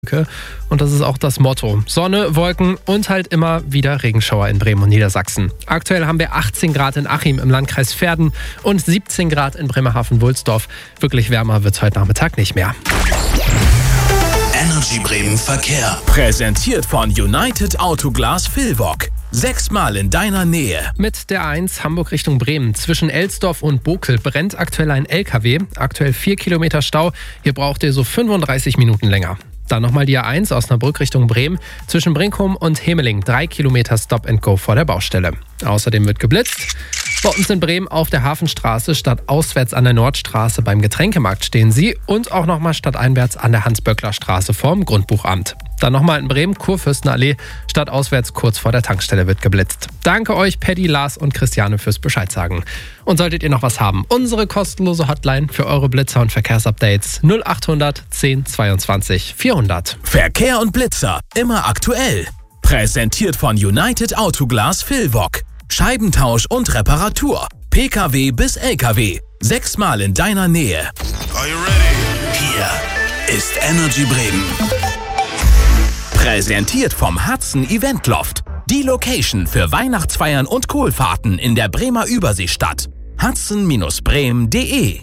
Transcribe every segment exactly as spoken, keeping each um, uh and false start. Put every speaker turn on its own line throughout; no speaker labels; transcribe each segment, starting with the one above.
Und das ist auch das Motto. Sonne, Wolken und halt immer wieder Regenschauer in Bremen und Niedersachsen. Aktuell haben wir achtzehn Grad in Achim im Landkreis Verden und siebzehn Grad in Bremerhaven-Wulsdorf. Wirklich wärmer wird es heute Nachmittag nicht mehr.
Energy Bremen Verkehr.
Präsentiert von United Autoglas Vilvoc. Sechsmal in deiner Nähe.
Mit der A eins Hamburg Richtung Bremen. Zwischen Elsdorf und Bokel brennt aktuell ein L K W. Aktuell vier Kilometer Stau. Hier braucht ihr so fünfunddreißig Minuten länger. Dann nochmal die A eins Osnabrück Richtung Bremen. Zwischen Brinkum und Hemeling. Drei Kilometer Stop and Go vor der Baustelle. Außerdem wird geblitzt. Bei uns in Bremen auf der Hafenstraße statt auswärts an der Nordstraße beim Getränkemarkt stehen sie. Und auch nochmal stadteinwärts an der Hans-Böckler-Straße vorm Grundbuchamt. Dann nochmal in Bremen, Kurfürstenallee, statt auswärts kurz vor der Tankstelle wird geblitzt. Danke euch, Paddy, Lars und Christiane fürs Bescheid sagen. Und solltet ihr noch was haben, unsere kostenlose Hotline für eure Blitzer und Verkehrsupdates null achthundert zehn zweiundzwanzig vierhundert.
Verkehr und Blitzer, immer aktuell. Präsentiert von United Autoglas Vilvoc. Scheibentausch und Reparatur. P K W bis L K W. Sechsmal in deiner Nähe.
Are you ready? Hier ist Energy Bremen.
Präsentiert vom Hudson Event Loft. Die Location für Weihnachtsfeiern und Kohlfahrten in der Bremer Überseestadt. hudson Bindestrich bremen punkt de.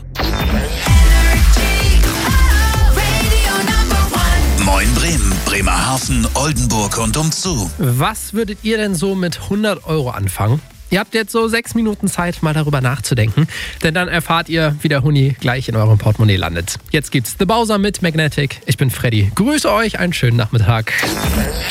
Moin Bremen, Bremerhaven, Oldenburg und umzu.
Was würdet ihr denn so mit hundert Euro anfangen? Ihr habt jetzt so sechs Minuten Zeit, mal darüber nachzudenken. Denn dann erfahrt ihr, wie der Huni gleich in eurem Portemonnaie landet. Jetzt gibt's The Bowser mit Magnetic. Ich bin Freddy. Grüße euch, einen schönen Nachmittag.